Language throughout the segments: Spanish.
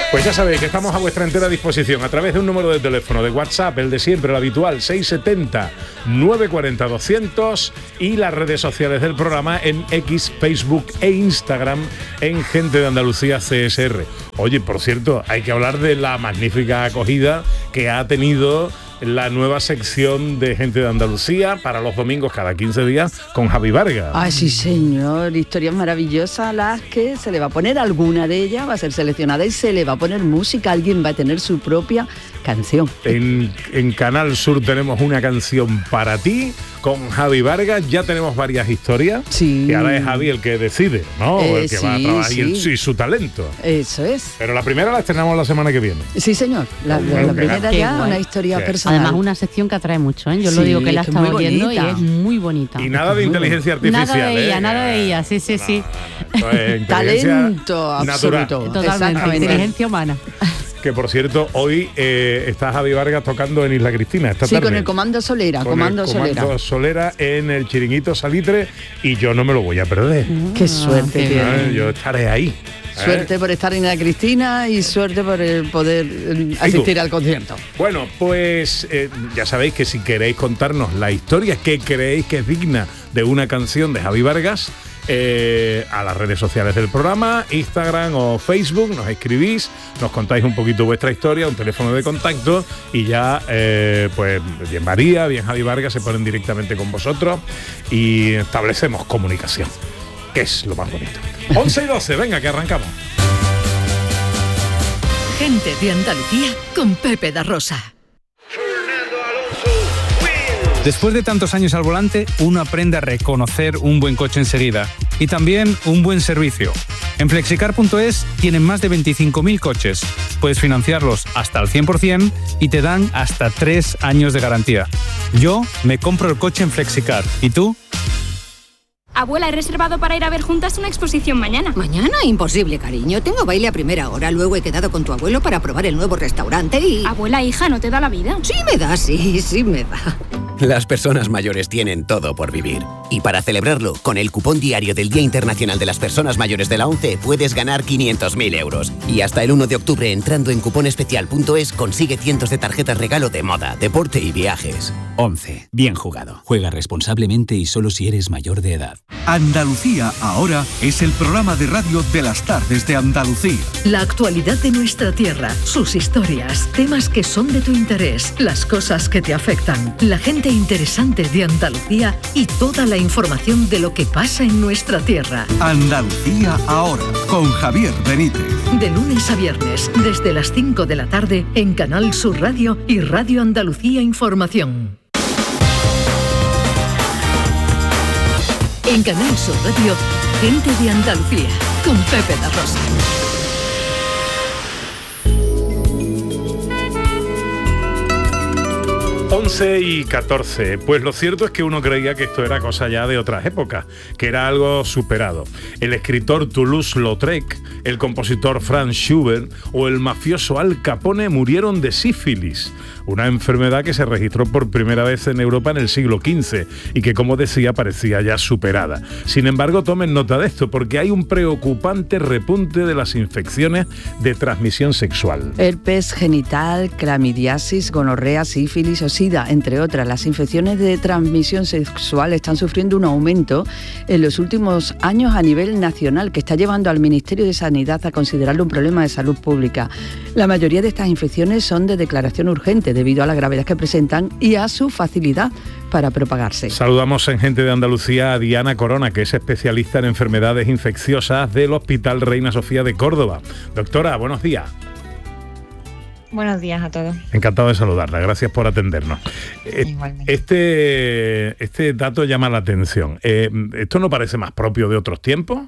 Pues ya sabéis que estamos a vuestra entera disposición a través de un número de teléfono de WhatsApp, el de siempre, el habitual, 670-940-200, y las redes sociales del programa en X, Facebook e Instagram en Gente de Andalucía CSR. Oye, por cierto, hay que hablar de la magnífica acogida que ha tenido la nueva sección de Gente de Andalucía para los domingos cada 15 días con Javi Vargas. Ay, sí, señor. Historias maravillosas a las que se le va a poner alguna de ellas, va a ser seleccionada y se le va a poner música. Alguien va a tener su propia canción. En Canal Sur tenemos una canción para ti con Javi Vargas. Ya tenemos varias historias. Sí. Y ahora es Javi el que decide, ¿no? El que va a trabajar sí. y su talento. Eso es. Pero la primera la estrenamos la semana que viene. Sí, señor. La primera ya, una historia personal. Además, una sección que atrae mucho, ¿eh? Yo lo digo que la he estado viendo y es muy bonita. Y nada de inteligencia artificial. Nada de ella, sí. Talento natural. absoluto. Totalmente, inteligencia humana. Que por cierto, hoy está Javi Vargas tocando en Isla Cristina esta tarde. Sí, con el Comando Solera. Comando Solera en el Chiringuito Salitre, y yo no me lo voy a perder. Qué suerte tiene. Yo estaré ahí. Suerte por estar en la Cristina y suerte por el poder asistir al concierto. Bueno, pues ya sabéis que si queréis contarnos la historia que creéis que es digna de una canción de Javi Vargas, a las redes sociales del programa, Instagram o Facebook, nos escribís, nos contáis un poquito vuestra historia, un teléfono de contacto, y ya pues bien María, bien Javi Vargas se ponen directamente con vosotros y establecemos comunicación, que es lo más bonito. 11:12, venga, que arrancamos. Gente de Andalucía con Pepe da Rosa. Después de tantos años al volante, uno aprende a reconocer un buen coche enseguida y también un buen servicio. En Flexicar.es tienen más de 25.000 coches. Puedes financiarlos hasta al 100% y te dan hasta 3 años de garantía. Yo me compro el coche en Flexicar. ¿Y tú? Abuela, he reservado para ir a ver juntas una exposición mañana. ¿Mañana? Imposible, cariño. Tengo baile a primera hora. Luego he quedado con tu abuelo para probar el nuevo restaurante y... Abuela, hija, ¿no te da la vida? Sí me da, sí me da. Las personas mayores tienen todo por vivir. Y para celebrarlo, con el cupón diario del Día Internacional de las Personas Mayores de la ONCE puedes ganar 500.000 euros. Y hasta el 1 de octubre, entrando en cuponespecial.es, consigue cientos de tarjetas regalo de moda, deporte y viajes. ONCE. Bien jugado. Juega responsablemente y solo si eres mayor de edad. Andalucía Ahora es el programa de radio de las tardes de Andalucía. La actualidad de nuestra tierra, sus historias, temas que son de tu interés, las cosas que te afectan, la gente interesante de Andalucía y toda la información de lo que pasa en nuestra tierra. Andalucía Ahora, con Javier Benítez. De lunes a viernes, desde las 5 de la tarde, en Canal Sur Radio y Radio Andalucía Información. En Canal Sur Radio, Gente de Andalucía, con Pepe da Rosa. Once y 14. Pues lo cierto es que uno creía que esto era cosa ya de otras épocas, que era algo superado. El escritor Toulouse-Lautrec, el compositor Franz Schubert o el mafioso Al Capone murieron de sífilis, una enfermedad que se registró por primera vez en Europa en el siglo XV y que, como decía, parecía ya superada. Sin embargo, tomen nota de esto, porque hay un preocupante repunte de las infecciones de transmisión sexual. Herpes genital, clamidiasis, gonorrea, sífilis o sida, entre otras. Las infecciones de transmisión sexual están sufriendo un aumento en los últimos años a nivel nacional, que está llevando al Ministerio de Sanidad a considerarlo un problema de salud pública. La mayoría de estas infecciones son de declaración urgente debido a la gravedad que presentan y a su facilidad para propagarse. Saludamos en Gente de Andalucía a Diana Corona, que es especialista en enfermedades infecciosas del Hospital Reina Sofía de Córdoba. Doctora, buenos días. Buenos días a todos. Encantado de saludarla, gracias por atendernos. Igualmente. Este dato llama la atención. ¿Esto no parece más propio de otros tiempos?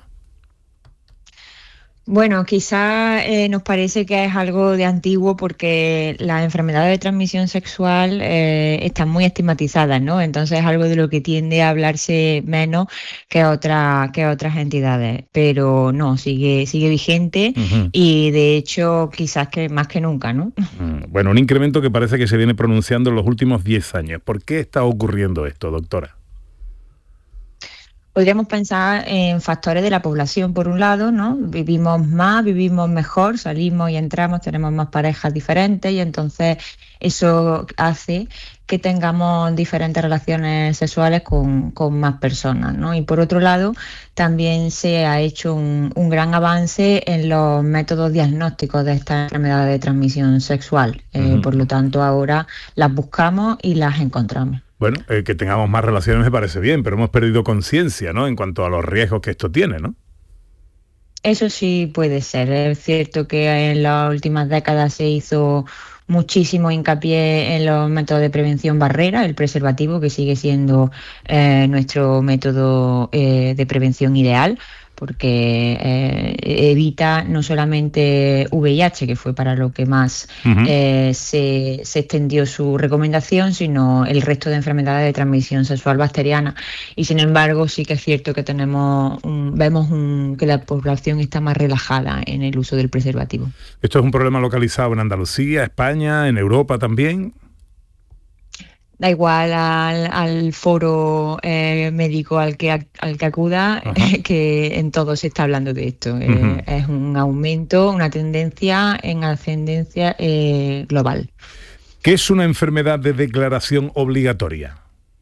Bueno, quizá nos parece que es algo de antiguo porque las enfermedades de transmisión sexual están muy estigmatizadas, ¿no? Entonces es algo de lo que tiende a hablarse menos que otras entidades. Pero no, sigue vigente y de hecho quizás que más que nunca, ¿no? Bueno, un incremento que parece que se viene pronunciando en los últimos 10 años. ¿Por qué está ocurriendo esto, doctora? Podríamos pensar en factores de la población, por un lado, ¿no? Vivimos más, vivimos mejor, salimos y entramos, tenemos más parejas diferentes y entonces eso hace que tengamos diferentes relaciones sexuales con más personas, ¿no? Y por otro lado, también se ha hecho un gran avance en los métodos diagnósticos de esta enfermedad de transmisión sexual. Por lo tanto, ahora las buscamos y las encontramos. Bueno, que tengamos más relaciones me parece bien, pero hemos perdido conciencia, ¿no?, en cuanto a los riesgos que esto tiene, ¿no? Eso sí puede ser. Es cierto que en las últimas décadas se hizo muchísimo hincapié en los métodos de prevención barrera, el preservativo, que sigue siendo nuestro método de prevención ideal, porque evita no solamente VIH, que fue para lo que más se extendió su recomendación, sino el resto de enfermedades de transmisión sexual bacteriana. Y sin embargo, sí que es cierto que vemos que la población está más relajada en el uso del preservativo. ¿Esto es un problema localizado en Andalucía, España, en Europa también? Da igual al foro médico al que acuda, que en todo se está hablando de esto. Es un aumento, una tendencia en ascendencia global. ¿Qué es una enfermedad de declaración obligatoria?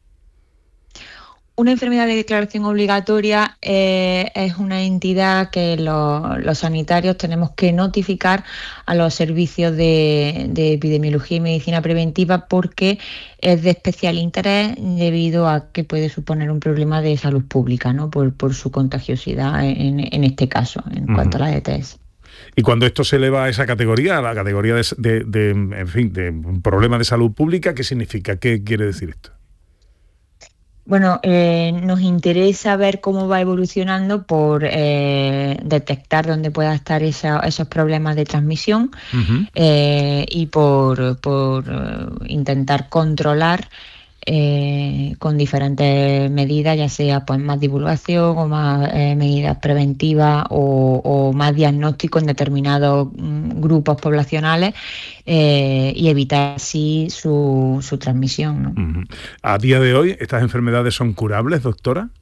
Una enfermedad de declaración obligatoria es una entidad que los sanitarios tenemos que notificar a los servicios de epidemiología y medicina preventiva porque es de especial interés debido a que puede suponer un problema de salud pública, ¿no? Por su contagiosidad en este caso, en cuanto a la ETS. Y cuando esto se eleva a esa categoría, a la categoría de problema de salud pública, ¿qué significa? ¿Qué quiere decir esto? Bueno, nos interesa ver cómo va evolucionando por detectar dónde pueda estar esos problemas de transmisión y por intentar controlar con diferentes medidas, ya sea pues más divulgación o más medidas preventivas o más diagnóstico en determinados grupos poblacionales y evitar así su transmisión, ¿no? ¿A día de hoy estas enfermedades son curables, doctora?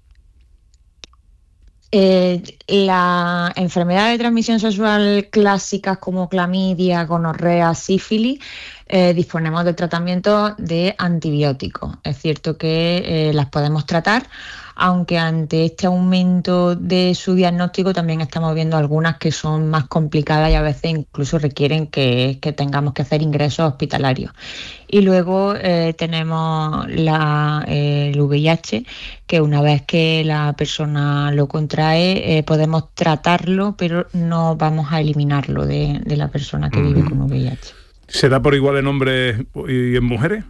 La enfermedad de transmisión sexual clásicas como clamidia, gonorrea, sífilis, disponemos de tratamiento de antibióticos. Es cierto que las podemos tratar, aunque ante este aumento de su diagnóstico también estamos viendo algunas que son más complicadas y a veces incluso requieren que tengamos que hacer ingresos hospitalarios. Y luego tenemos el VIH, que una vez que la persona lo contrae podemos tratarlo, pero no vamos a eliminarlo de la persona que vive con VIH. ¿Se da por igual en hombres y en mujeres?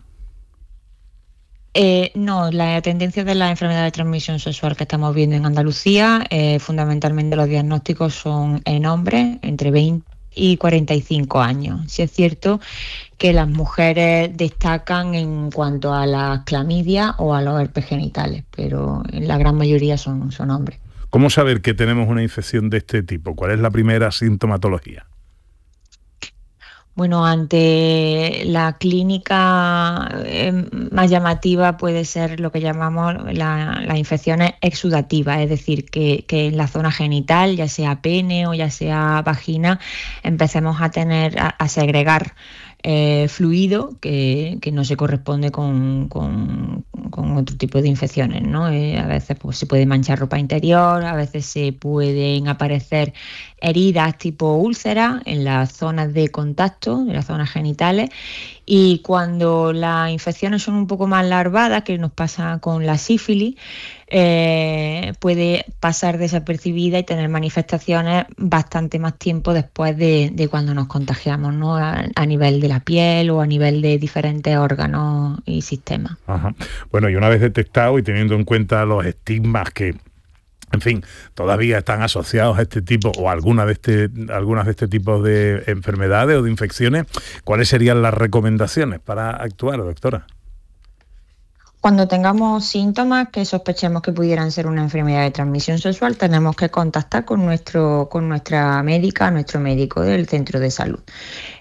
No, la tendencia de la enfermedad de transmisión sexual que estamos viendo en Andalucía, fundamentalmente los diagnósticos son en hombres entre 20 y 45 años. Sí es cierto que las mujeres destacan en cuanto a las clamidias o a los herpes genitales, pero en la gran mayoría son hombres. ¿Cómo saber que tenemos una infección de este tipo? ¿Cuál es la primera sintomatología? Bueno, ante la clínica más llamativa puede ser lo que llamamos las infecciones exudativas, es decir, que en la zona genital, ya sea pene o ya sea vagina, empecemos a segregar fluido que no se corresponde con otro tipo de infecciones, ¿no? A veces pues, se puede manchar ropa interior, a veces se pueden aparecer heridas tipo úlceras en las zonas de contacto, en las zonas genitales, y cuando las infecciones son un poco más larvadas, que nos pasa con la sífilis, puede pasar desapercibida y tener manifestaciones bastante más tiempo después de cuando nos contagiamos, ¿no? A nivel de la piel o a nivel de diferentes órganos y sistemas. Ajá. Bueno, y una vez detectado y teniendo en cuenta los estigmas que, en fin, todavía están asociados a este tipo o algunas de este tipo de enfermedades o de infecciones, ¿cuáles serían las recomendaciones para actuar, doctora? Cuando tengamos síntomas que sospechemos que pudieran ser una enfermedad de transmisión sexual, tenemos que contactar con nuestra médica, nuestro médico del centro de salud.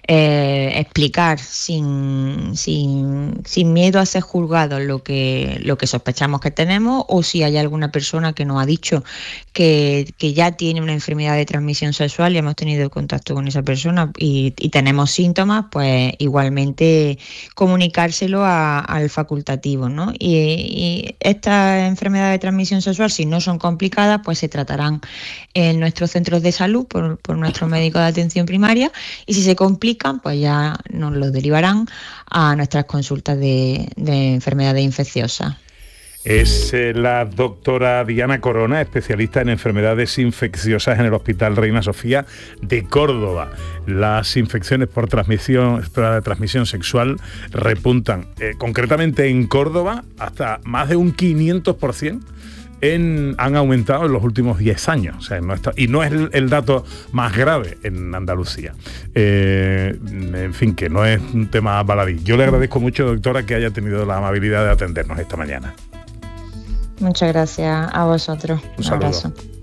explicar sin miedo a ser juzgados lo que sospechamos que tenemos, o si hay alguna persona que nos ha dicho que ya tiene una enfermedad de transmisión sexual y hemos tenido contacto con esa persona y tenemos síntomas, pues igualmente comunicárselo al facultativo, ¿no? Y estas enfermedades de transmisión sexual, si no son complicadas, pues se tratarán en nuestros centros de salud por nuestro médico de atención primaria, y si se complican, pues ya nos los derivarán a nuestras consultas de enfermedades infecciosas. Es la doctora Diana Corona, especialista en enfermedades infecciosas en el Hospital Reina Sofía de Córdoba. Las infecciones por transmisión sexual repuntan, concretamente en Córdoba, hasta más de un 500%. Han aumentado en los últimos 10 años, o sea, no es el dato más grave en Andalucía. En fin, que no es un tema baladí. Yo le agradezco mucho, doctora, que haya tenido la amabilidad de atendernos esta mañana. Muchas gracias a vosotros. Un saludo. Abrazo.